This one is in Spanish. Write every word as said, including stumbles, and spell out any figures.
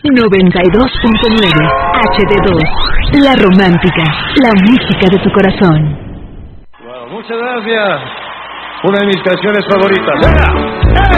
noventa y dos punto nueve H D dos, la romántica, la música de tu corazón. Wow, muchas gracias. Una de mis canciones favoritas. ¡Venga! ¡Eh!